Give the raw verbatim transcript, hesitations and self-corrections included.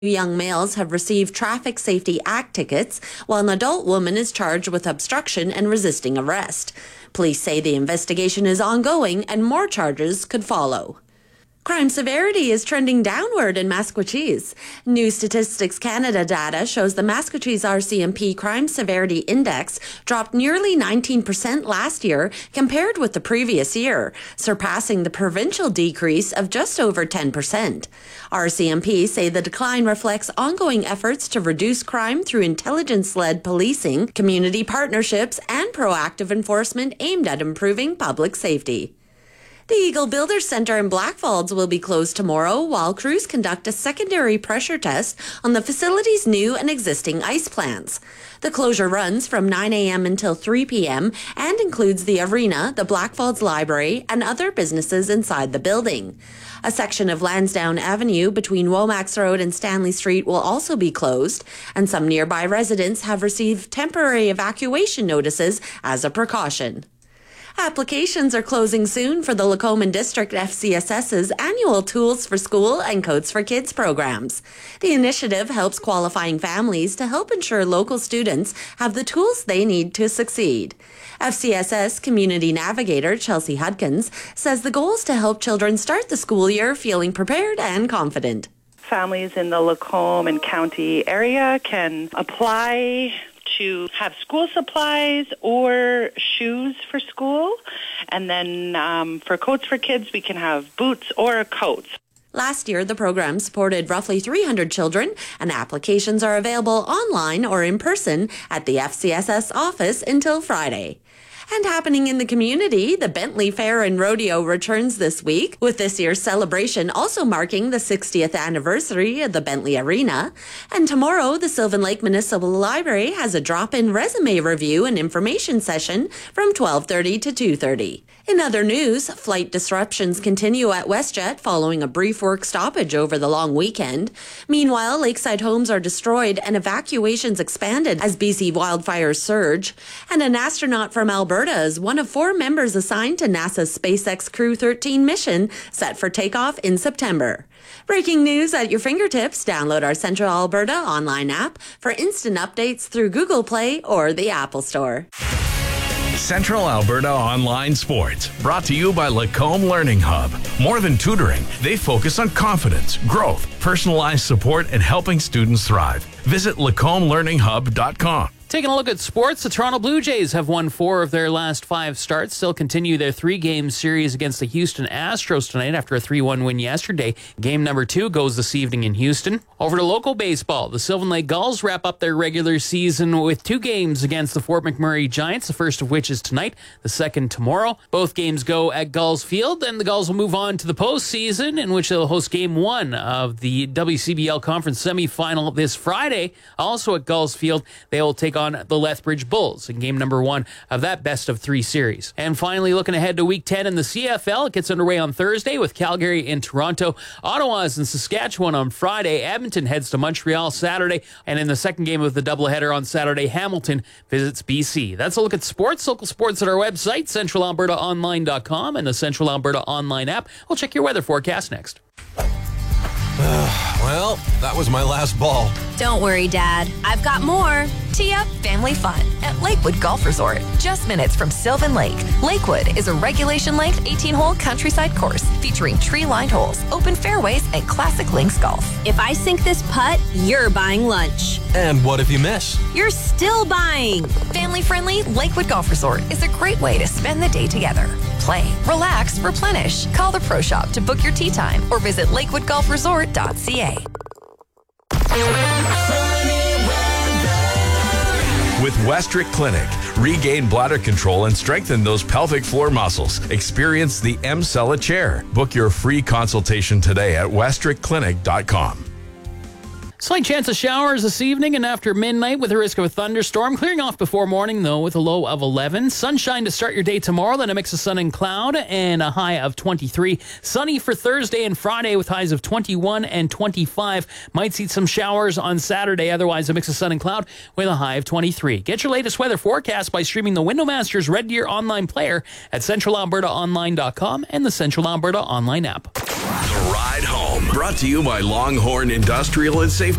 young males have received Traffic Safety Act tickets, while an adult woman is charged with obstruction and resisting arrest. Police say the investigation is ongoing and more charges could follow. Crime severity is trending downward in Maskwacis. New Statistics Canada data shows the Maskwacis R C M P Crime Severity Index dropped nearly nineteen percent last year compared with the previous year, surpassing the provincial decrease of just over ten percent. R C M P say the decline reflects ongoing efforts to reduce crime through intelligence-led policing, community partnerships, and proactive enforcement aimed at improving public safety. The Eagle Builders Centre in Blackfalds will be closed tomorrow while crews conduct a secondary pressure test on the facility's new and existing ice plants. The closure runs from nine a.m. until three p.m. and includes the arena, the Blackfalds Library, and other businesses inside the building. A section of Lansdowne Avenue between Womax Road and Stanley Street will also be closed, and some nearby residents have received temporary evacuation notices as a precaution. Applications are closing soon for the Lacombe District F C S S's annual Tools for School and Coats for Kids programs. The initiative helps qualifying families to help ensure local students have the tools they need to succeed. F C S S Community Navigator Chelsea Hudkins says the goal is to help children start the school year feeling prepared and confident. Families in the Lacombe and County area can apply to have school supplies or shoes for school. And then um, for Coats for Kids, we can have boots or coats. Last year, the program supported roughly three hundred children, and applications are available online or in person at the F C S S office until Friday. And happening in the community, the Bentley Fair and Rodeo returns this week, with this year's celebration also marking the sixtieth anniversary of the Bentley Arena. And tomorrow, the Sylvan Lake Municipal Library has a drop-in resume review and information session from twelve thirty to two thirty. In other news, flight disruptions continue at WestJet following a brief work stoppage over the long weekend. Meanwhile, lakeside homes are destroyed and evacuations expanded as B C wildfires surge. And an astronaut from Alberta is one of four members assigned to NASA's SpaceX Crew thirteen mission, set for takeoff in September. Breaking news at your fingertips. Download our Central Alberta online app for instant updates through Google Play or the Apple Store. Central Alberta Online Sports, brought to you by Lacombe Learning Hub. More than tutoring, they focus on confidence, growth, personalized support, and helping students thrive. Visit lacombe learning hub dot com. Taking a look at sports, the Toronto Blue Jays have won four of their last five starts. They'll continue their three-game series against the Houston Astros tonight after a three one win yesterday. Game number two goes this evening in Houston. Over to local baseball, the Sylvan Lake Gulls wrap up their regular season with two games against the Fort McMurray Giants, the first of which is tonight, the second tomorrow. Both games go at Gulls Field, and the Gulls will move on to the postseason, in which they'll host game one of the W C B L Conference semifinal this Friday. Also at Gulls Field, they will take on on the Lethbridge Bulls in game number one of that best of three series. And finally, looking ahead to week ten in the C F L, it gets underway on Thursday with Calgary in Toronto. Ottawa's in Saskatchewan on Friday. Edmonton heads to Montreal Saturday. And in the second game of the doubleheader on Saturday, Hamilton visits B C. That's a look at sports. Local sports at our website, central alberta online dot com, and the Central Alberta Online app. We'll check your weather forecast next. Well, that was my last ball. Don't worry, Dad. I've got more. Tee up family fun at Lakewood Golf Resort. Just minutes from Sylvan Lake. Lakewood is a regulation-length eighteen-hole countryside course featuring tree-lined holes, open fairways, and classic links golf. If I sink this putt, you're buying lunch. And what if you miss? You're still buying. Family-friendly Lakewood Golf Resort is a great way to spend the day together. Play, relax, replenish. Call the Pro Shop to book your tee time or visit lakewood golf resort dot c a. With Westrick Clinic, regain bladder control and strengthen those pelvic floor muscles. Experience the M-Cella chair. Book your free consultation today at westrick clinic dot com. Slight chance of showers this evening and after midnight with a risk of a thunderstorm. Clearing off before morning, though, with a low of eleven. Sunshine to start your day tomorrow, then a mix of sun and cloud and a high of twenty-three. Sunny for Thursday and Friday with highs of twenty-one and twenty-five. Might see some showers on Saturday, otherwise a mix of sun and cloud with a high of twenty-three. Get your latest weather forecast by streaming the Windowmasters Red Deer online player at central alberta online dot com and the Central Alberta Online app. The Ride Home, brought to you by Longhorn Industrial and Safety